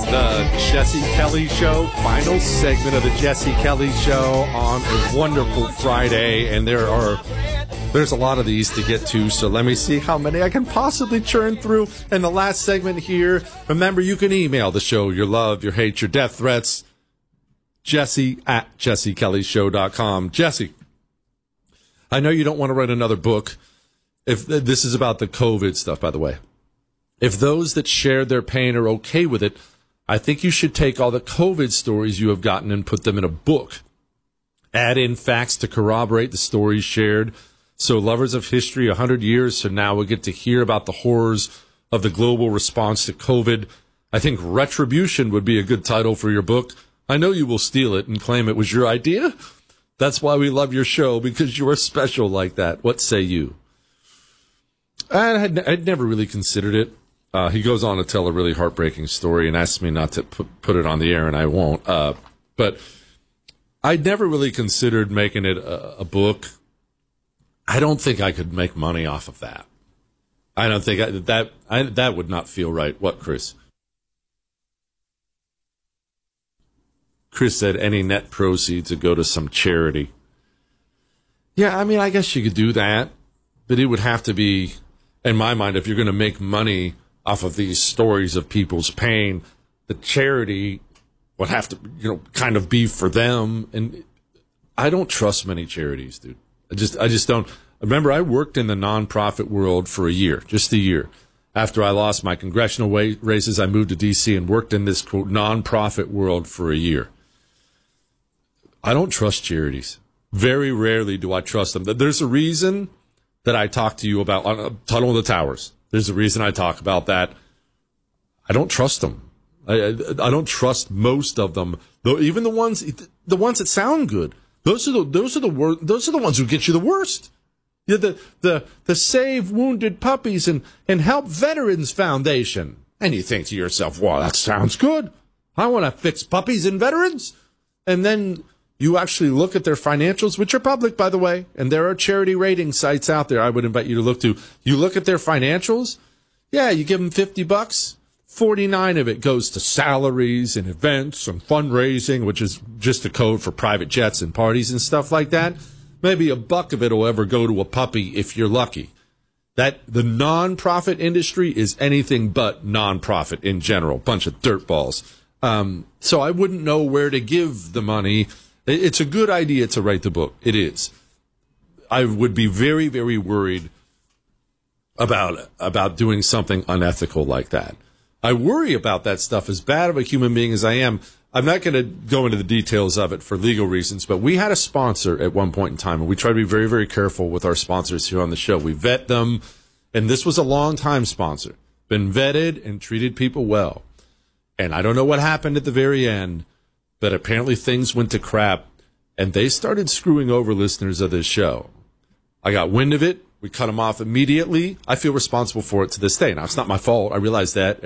the Jesse Kelly Show, final segment of the Jesse Kelly Show on a wonderful Friday, and there's a lot of these to get to, so let me see how many I can possibly churn through in the last segment here. Remember, you can email the show your love, your hate, your death threats, Jesse@jessekellyshow.com. Jesse, I know you don't want to write another book. If this is about the COVID stuff, by the way. If those that shared their pain are okay with it, I think you should take all the COVID stories you have gotten and put them in a book. Add in facts to corroborate the stories shared, so lovers of history 100 years from now will get to hear about the horrors of the global response to COVID. I think Retribution would be a good title for your book. I know you will steal it and claim it was your idea. That's why we love your show, because you are special like that. What say you? I'd never really considered it. He goes on to tell a really heartbreaking story and asks me not to put it on the air, and I won't. But I'd never really considered making it a book. I don't think I could make money off of that. I don't think that would not feel right. What, Chris? Chris said any net proceeds would go to some charity. Yeah, I mean, I guess you could do that, but it would have to be, in my mind, if you're going to make money off of these stories of people's pain, the charity would have to, kind of be for them. And I don't trust many charities, dude. I just don't. Remember, I worked in the nonprofit world for a year, just a year. After I lost my congressional races, I moved to D.C. and worked in this, quote, nonprofit world for a year. I don't trust charities. Very rarely do I trust them. There's a reason that I talk to you about on Tunnel of the Towers. There's a reason I talk about that. I don't trust them. I don't trust most of them. Though even the ones that sound good. Those are the ones who get you the worst. The Save Wounded Puppies and Help Veterans Foundation. And you think to yourself, wow, that sounds good. I want to fix puppies and veterans. And then you actually look at their financials, which are public, by the way, and there are charity rating sites out there I would invite you to look to. You look at their financials, yeah, you give them $50, 49 of it goes to salaries and events and fundraising, which is just a code for private jets and parties and stuff like that. Maybe $1 of it will ever go to a puppy if you're lucky. That the nonprofit industry is anything but nonprofit in general, bunch of dirtballs. So I wouldn't know where to give the money. It's a good idea to write the book. It is. I would be very, very worried about doing something unethical like that. I worry about that stuff. As bad of a human being as I am, I'm not going to go into the details of it for legal reasons, but we had a sponsor at one point in time, and we try to be very, very careful with our sponsors here on the show. We vet them, and this was a long-time sponsor. Been vetted and treated people well. And I don't know what happened at the very end, but apparently things went to crap, and they started screwing over listeners of this show. I got wind of it. We cut them off immediately. I feel responsible for it to this day. Now, it's not my fault. I realize that.